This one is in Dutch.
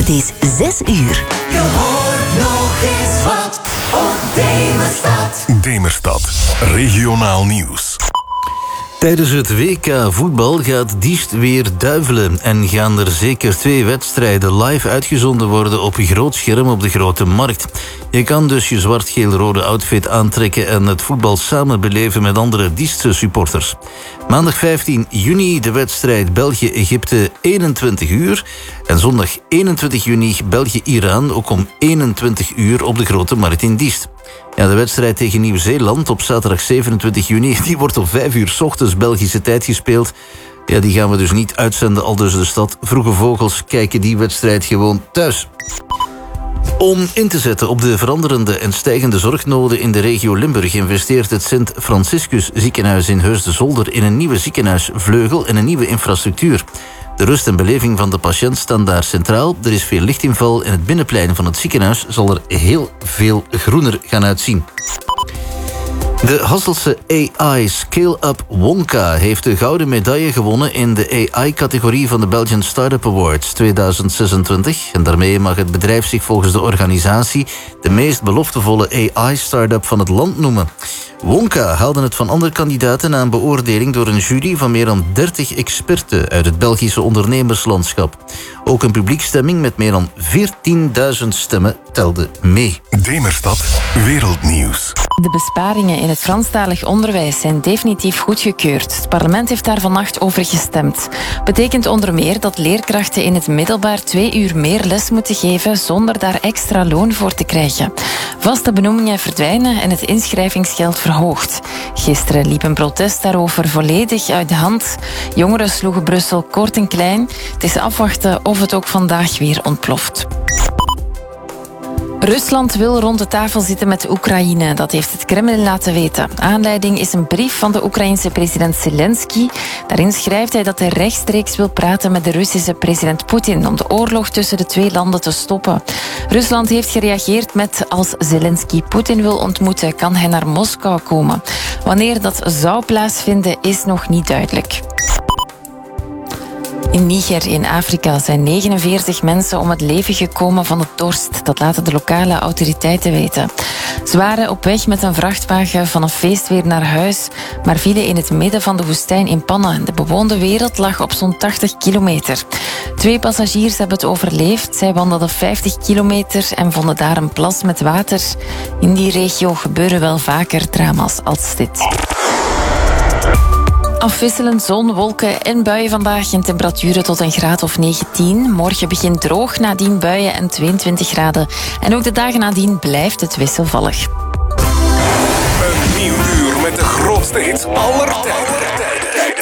Het is 6 uur. Je hoort nog eens wat op Demerstad. Demerstad, regionaal nieuws. Tijdens het WK voetbal gaat Diest weer duivelen en gaan er zeker 2 wedstrijden live uitgezonden worden op een groot scherm op de Grote Markt. Je kan dus je zwart-geel-rode outfit aantrekken en het voetbal samen beleven met andere Diestse supporters. Maandag 15 juni de wedstrijd België-Egypte 21 uur en zondag 21 juni België-Iran ook om 21 uur op de Grote Markt in Diest. Ja, de wedstrijd tegen Nieuw-Zeeland op zaterdag 27 juni... die wordt om 5 uur 's ochtends Belgische tijd gespeeld. Ja, die gaan we dus niet uitzenden, aldus de stad. Vroege Vogels kijken die wedstrijd gewoon thuis. Om in te zetten op de veranderende en stijgende zorgnoden in de regio Limburg... investeert het Sint Franciscus ziekenhuis in Heusden-Zolder... in een nieuwe ziekenhuisvleugel en een nieuwe infrastructuur. De rust en beleving van de patiënt staan daar centraal. Er is veel lichtinval en het binnenplein van het ziekenhuis zal er heel veel groener gaan uitzien. De Hasselse AI Scale-Up Wonka heeft de gouden medaille gewonnen in de AI-categorie van de Belgian Startup Awards 2026. En daarmee mag het bedrijf zich volgens de organisatie de meest beloftevolle AI-startup van het land noemen. Wonka haalde het van andere kandidaten na een beoordeling door een jury van meer dan 30 experten uit het Belgische ondernemerslandschap. Ook een publiekstemming met meer dan 14.000 stemmen telde mee. Demerstad, wereldnieuws. De besparingen in het Franstalig onderwijs zijn definitief goedgekeurd. Het parlement heeft daar vannacht over gestemd. Betekent onder meer dat leerkrachten in het middelbaar 2 uur meer les moeten geven zonder daar extra loon voor te krijgen. Vaste benoemingen verdwijnen en het inschrijvingsgeld verhoogd. Gisteren liep een protest daarover volledig uit de hand. Jongeren sloegen Brussel kort en klein. Het is afwachten of het ook vandaag weer ontploft. Rusland wil rond de tafel zitten met Oekraïne. Dat heeft het Kremlin laten weten. Aanleiding is een brief van de Oekraïense president Zelensky. Daarin schrijft hij dat hij rechtstreeks wil praten met de Russische president Poetin om de oorlog tussen de 2 landen te stoppen. Rusland heeft gereageerd met: als Zelensky Poetin wil ontmoeten, kan hij naar Moskou komen. Wanneer dat zou plaatsvinden, is nog niet duidelijk. In Niger in Afrika zijn 49 mensen om het leven gekomen van de dorst. Dat laten de lokale autoriteiten weten. Ze waren op weg met een vrachtwagen van een feest weer naar huis, maar vielen in het midden van de woestijn in pannen. De bewoonde wereld lag op zo'n 80 kilometer. 2 passagiers hebben het overleefd. Zij wandelden 50 kilometer en vonden daar een plas met water. In die regio gebeuren wel vaker drama's als dit. Afwisselend zon, wolken en buien vandaag en temperaturen tot een graad of 19. Morgen begint droog, nadien buien en 22 graden. En ook de dagen nadien blijft het wisselvallig. Een nieuw uur met de grootste hits aller tijden.